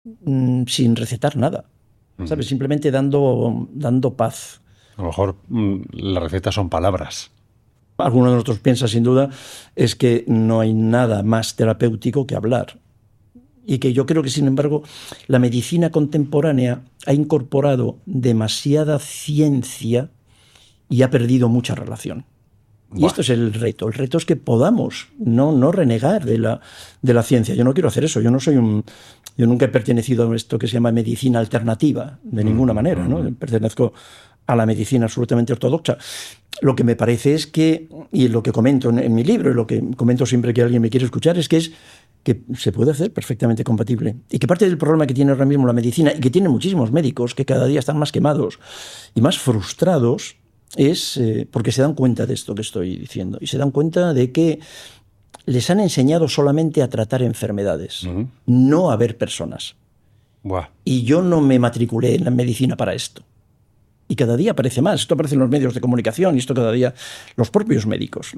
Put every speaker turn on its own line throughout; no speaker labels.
sin recetar nada, ¿sabes? Simplemente dando paz.
A lo mejor las recetas son palabras.
Alguno de nosotros piensa, sin duda, es que no hay nada más terapéutico que hablar. Y que yo creo que, sin embargo, la medicina contemporánea ha incorporado demasiada ciencia y ha perdido mucha relación. Y esto es el reto. El reto es que podamos no renegar de la ciencia. Yo no quiero hacer eso. Yo nunca he pertenecido a esto que se llama medicina alternativa, de ninguna manera, ¿no? Pertenezco a la medicina absolutamente ortodoxa. Lo que me parece es que, y lo que comento en mi libro, y lo que comento siempre que alguien me quiere escuchar, es que se puede hacer perfectamente compatible. Y que parte del problema que tiene ahora mismo la medicina, y que tienen muchísimos médicos que cada día están más quemados y más frustrados, es porque se dan cuenta de esto que estoy diciendo. Y se dan cuenta de que les han enseñado solamente a tratar enfermedades, no a ver personas.
Buah.
Y yo no me matriculé en la medicina para esto. Y cada día aparece más. Esto aparece en los medios de comunicación y esto cada día los propios médicos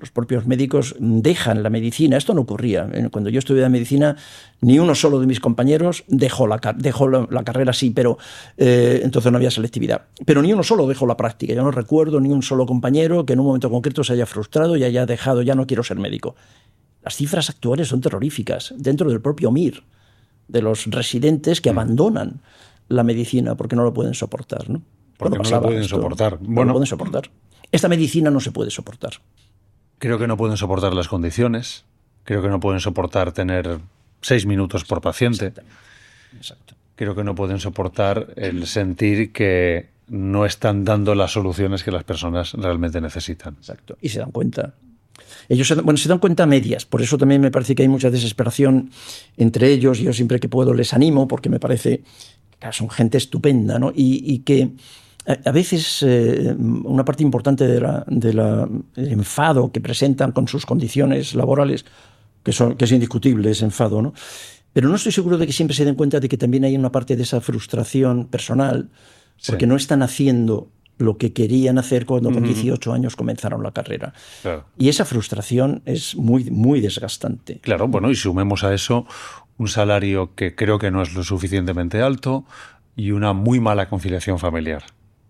dejan la medicina. Esto no ocurría. Cuando yo estudié medicina, ni uno solo de mis compañeros dejó la carrera, sí, pero entonces no había selectividad. Pero ni uno solo dejó la práctica. Yo no recuerdo ni un solo compañero que en un momento concreto se haya frustrado y haya dejado, ya no quiero ser médico. Las cifras actuales son terroríficas. Dentro del propio MIR, de los residentes que abandonan la medicina porque no lo pueden soportar, ¿no?
Porque no lo pueden soportar.
No lo pueden soportar. Esta medicina no se puede soportar.
Creo que no pueden soportar las condiciones. Creo que no pueden soportar tener 6 minutos por paciente.
Exacto.
Creo que no pueden soportar el sentir que no están dando las soluciones que las personas realmente necesitan.
Exacto. Y se dan cuenta. Ellos se dan cuenta a medias. Por eso también me parece que hay mucha desesperación entre ellos. Yo siempre que puedo les animo porque me parece que son gente estupenda, ¿no? Y que a veces una parte importante del enfado que presentan con sus condiciones laborales, que es indiscutible ese enfado, ¿no? Pero no estoy seguro de que siempre se den cuenta de que también hay una parte de esa frustración personal, porque no están haciendo lo que querían hacer cuando con 18 años comenzaron la carrera.
Claro.
Y esa frustración es muy, muy desgastante.
Claro, bueno, y sumemos a eso un salario que creo que no es lo suficientemente alto y una muy mala conciliación familiar.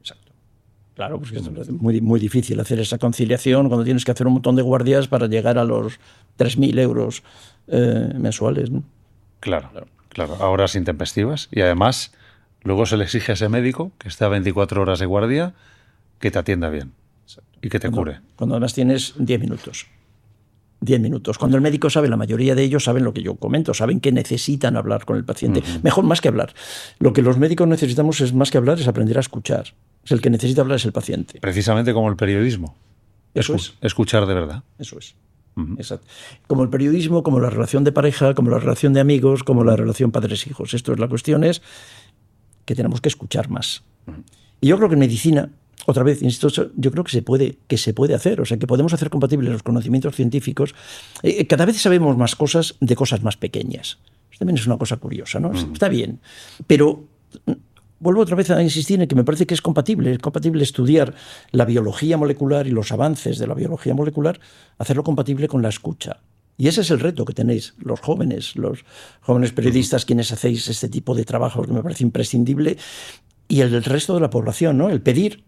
Claro, pues es muy, muy difícil hacer esa conciliación cuando tienes que hacer un montón de guardias para llegar a los 3.000 euros mensuales, ¿no?
Claro. A horas intempestivas. Y además, luego se le exige a ese médico que está 24 horas de guardia que te atienda bien. Exacto. Y que te cure.
Cuando además tienes 10 minutos. 10 minutos. Cuando el médico sabe, la mayoría de ellos saben lo que yo comento, saben que necesitan hablar con el paciente. Mejor, más que hablar. Lo que los médicos necesitamos es más que hablar, es aprender a escuchar. El que necesita hablar es el paciente.
Precisamente como el periodismo.
Eso es.
Escuchar de verdad.
Eso es. Exacto. Como el periodismo, como la relación de pareja, como la relación de amigos, como la relación padres-hijos. Esto es la cuestión, es que tenemos que escuchar más. Y yo creo que en medicina, otra vez, insisto, yo creo que se puede hacer. O sea, que podemos hacer compatibles los conocimientos científicos. Cada vez sabemos más cosas de cosas más pequeñas. Esto también es una cosa curiosa, ¿no? Está bien. Pero vuelvo otra vez a insistir en que me parece que es compatible estudiar la biología molecular y los avances de la biología molecular, hacerlo compatible con la escucha. Y ese es el reto que tenéis los jóvenes periodistas, quienes hacéis este tipo de trabajo que me parece imprescindible, y el resto de la población, ¿no? El pedir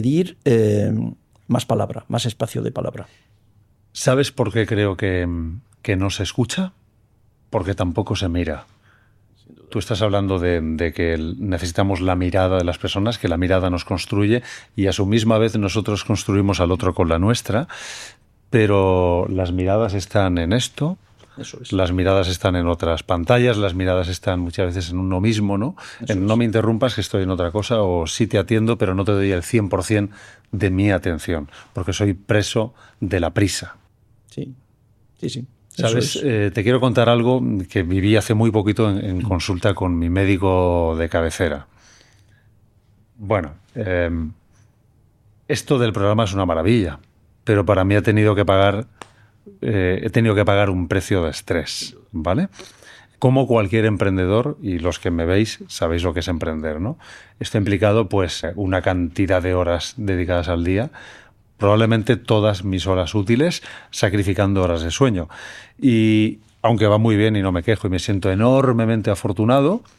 más palabra, más espacio de palabra.
¿Sabes por qué creo que no se escucha? Porque tampoco se mira. Tú estás hablando de que necesitamos la mirada de las personas, que la mirada nos construye y a su misma vez nosotros construimos al otro con la nuestra, pero las miradas están en esto, las miradas están en otras pantallas, las miradas están muchas veces en uno mismo, ¿no? No me interrumpas que estoy en otra cosa, o sí te atiendo, pero no te doy el 100% de mi atención, porque soy preso de la prisa.
Sí.
¿Sabes? Te quiero contar algo que viví hace muy poquito en consulta con mi médico de cabecera. Bueno, esto del programa es una maravilla, pero para mí he tenido que pagar un precio de estrés, ¿vale? Como cualquier emprendedor, y los que me veis sabéis lo que es emprender, ¿no? Esto ha implicado pues una cantidad de horas dedicadas al día, probablemente todas mis horas útiles, sacrificando horas de sueño. Y aunque va muy bien y no me quejo y me siento enormemente afortunado,